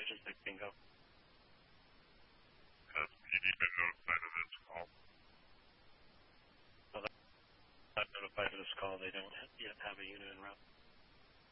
just like bingo. Has PD been notified of this call? Well, they're not notified of this call. They don't yet have a unit en route.